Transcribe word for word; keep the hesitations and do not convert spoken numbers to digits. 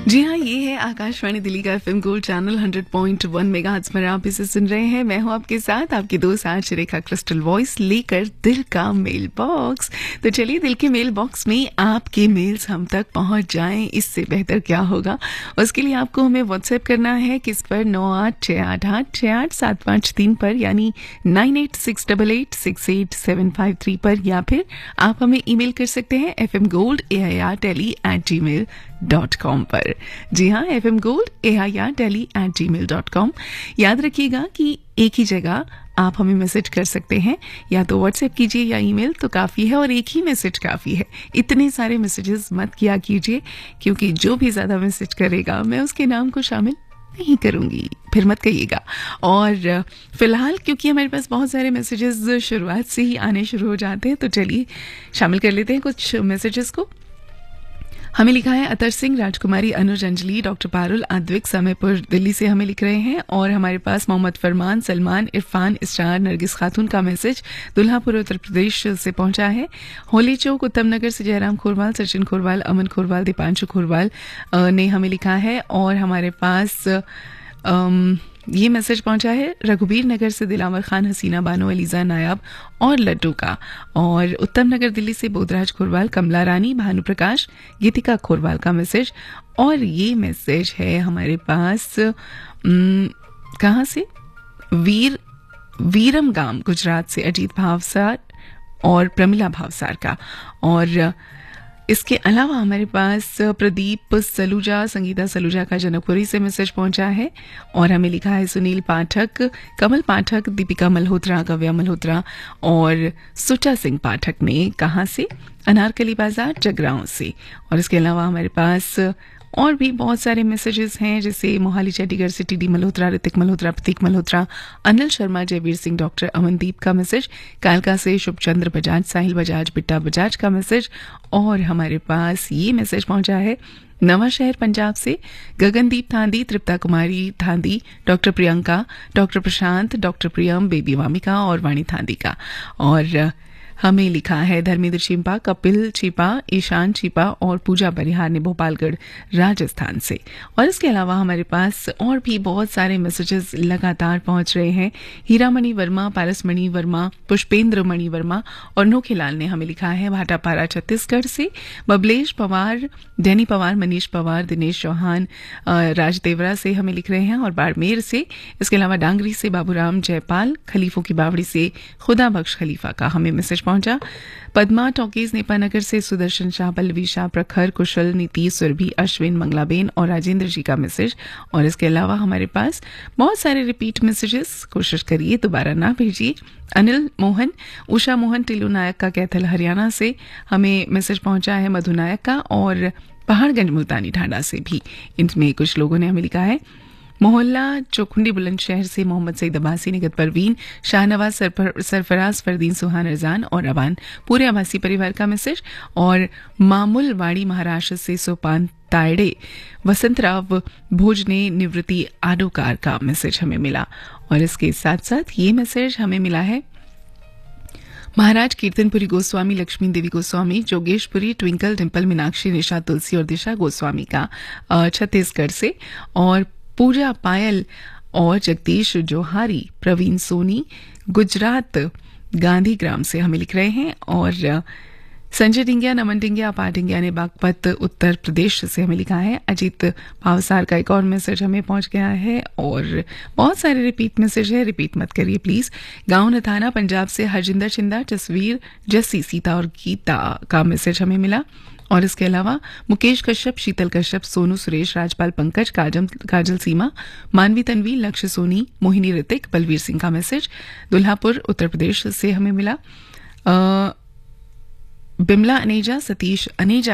जी हाँ, ये है आकाशवाणी दिल्ली का FM gold channel hundred point one megahertz पर आप इसे सुन रहे हैं। मैं हूँ आपके साथ आपकी दोस्त आज रेखा क्रिस्टल वॉइस लेकर दिल का मेल बॉक्स। तो चलिए दिल के मेल बॉक्स में आपके मेल्स हम तक पहुंच जाएं, इससे बेहतर क्या होगा। उसके लिए आपको हमें व्हाट्सएप करना है किस पर नौ आठ छः आठ आठ छः आठ सात पाँच तीन पर, यानी nine eight six double eight six eight seven five three पर, या फिर आप हमें ईमेल कर सकते हैं F M gold A I R tele eight ji mail dot com पर। जी हाँ, F M gold A I R tele eight ji mail dot com. याद रखिएगा कि एक ही जगह आप हमें मैसेज कर सकते हैं, या तो व्हाट्सएप कीजिए या ईमेल तो काफ़ी है, और एक ही मैसेज काफ़ी है। इतने सारे मैसेजेस मत किया कीजिए, क्योंकि जो भी ज़्यादा मैसेज करेगा मैं उसके नाम को शामिल नहीं करूंगी, फिर मत कहिएगा। और फिलहाल क्योंकि हमारे पास बहुत सारे मैसेजेस शुरुआत से ही आने शुरू हो जाते हैं, तो चलिए शामिल कर लेते हैं कुछ मैसेजेस को। हमें लिखा है अतर सिंह, राजकुमारी, अनुज, अंजलि, डॉक्टर पारुल, अद्विक समयपुर दिल्ली से हमें लिख रहे हैं। और हमारे पास मोहम्मद फरमान, सलमान, इरफान, इसरार, नरगिस खातून का मैसेज दुल्हापुर उत्तर प्रदेश से पहुंचा है। होली चौक उत्तम नगर से जयराम खोरवाल, सचिन खोरवाल, अमन खोरवाल, दीपांशु खोरवाल ने हमें लिखा है। और हमारे पास अम, ये मैसेज पहुंचा है रघुबीर नगर से दिलावर खान, हसीना बानो, अलीजा नायाब और लड्डू का। और उत्तम नगर दिल्ली से बोधराज खोरवाल, कमला रानी, भानु प्रकाश, गीतिका खोरवाल का मैसेज। और ये मैसेज है हमारे पास कहाँ से, वीर वीरम गाम गुजरात से अजीत भावसार और प्रमिला भावसार का। और इसके अलावा हमारे पास प्रदीप सलूजा, संगीता सलूजा का जनकपुरी से मैसेज पहुंचा है। और हमें लिखा है सुनील पाठक, कमल पाठक, दीपिका मल्होत्रा, गव्या मल्होत्रा और सुचा सिंह पाठक ने कहाँ से, अनारकली बाजार जगरांव से। और इसके अलावा हमारे पास और भी बहुत सारे मैसेजेस हैं, जैसे मोहाली चंडीगढ़ से टी डी मल्होत्रा, ऋतिक मल्होत्रा, प्रतीक मल्होत्रा, अनिल शर्मा, जयवीर सिंह, डॉक्टर अमनदीप का मैसेज, कालका से शुभचंद्र बजाज, साहिल बजाज, बिट्टा बजाज का मैसेज। और हमारे पास ये मैसेज पहुंचा है नवा शहर पंजाब से गगनदीप थांदी, तृप्ता कुमारी थांदी, डॉक्टर प्रियंका, डॉक्टर प्रशांत, डॉक्टर प्रियम, बेबी वामिका और वाणी थांदी का। और हमें लिखा है धर्मेंद्र छिपा, कपिल छिपा, ईशान छिपा और पूजा बरिहार ने भोपालगढ़ राजस्थान से। और इसके अलावा हमारे पास और भी बहुत सारे मैसेजेस लगातार पहुंच रहे हैं। हीरामणि वर्मा, पारसमणि वर्मा, पुष्पेंद्र मणि वर्मा और नोखीलाल ने हमें लिखा है भाटापारा छत्तीसगढ़ से। बबलेश पवार, डैनी पवार, मनीष पवार, दिनेश चौहान राजदेवरा से हमें लिख रहे हैं, और बाड़मेर से। इसके अलावा डांगरी से बाबूराम जयपाल, खलीफों की बावड़ी से खुदा बख्श खलीफा का हमें मैसेज पहुंचा। पद्मा टॉकीज नेपानगर से सुदर्शन शाह, पल्लवी शाह, प्रखर, कुशल, नीति, सुरभि, अश्विन, मंगलाबेन और राजेंद्र जी का मैसेज। और इसके अलावा हमारे पास बहुत सारे रिपीट मैसेजेस, कोशिश करिए दोबारा ना भेजिए। अनिल मोहन, उषा मोहन, टिल्लू नायक का कैथल हरियाणा से हमें मैसेज पहुंचा है, मधु नायक का। और पहाड़गंज मुल्तानी ढांडा से भी इनमें कुछ लोगों ने हमें लिखा है। मोहल्ला चौखुंडी बुलंदशहर से मोहम्मद सईद अब्बासी, निगत परवीन, शाहनवाज, सरफराज, फरदीन, सुहान रजान और अवान, पूरे आवासी परिवार का मैसेज। और मामूल वाड़ी महाराष्ट्र से सोपान तायड़े, वसंतराव भोजने, निवृत्ति आडोकार का मैसेज हमें मिला। और इसके साथ साथ ये मैसेज हमें मिला है महाराज कीर्तनपुरी गोस्वामी, लक्ष्मी देवी गोस्वामी, जोगेशपुरी, ट्विंकल, डिम्पल, मीनाक्षी, निशा तुलसी और दिशा गोस्वामी का छत्तीसगढ़ से। और पूजा पायल और जगदीश जोहारी, प्रवीण सोनी, गुजरात गांधीग्राम से हमें लिख रहे हैं। और संजय डिंगिया, नमन डिंगिया, अपार डिंगिया ने बागपत उत्तर प्रदेश से हमें लिखा है। अजीत भावसार का एक और मैसेज हमें पहुंच गया है। और बहुत सारे रिपीट मैसेज है, रिपीट मत करिए प्लीज। गांव नथाना पंजाब से हरजिंदर चिंदा, तस्वीर, जस्सी, सीता और गीता का मैसेज हमें मिला। और इसके अलावा मुकेश कश्यप, शीतल कश्यप, सोनू सुरेश, राजपाल पंकज, काजम काजल सीमा, मानवी तन्वी, लक्ष्य सोनी, मोहिनी ऋतिक, बलवीर सिंह का मैसेज दुल्हापुर उत्तर प्रदेश से हमें मिला। बिमला अनेजा, सतीश अनेजा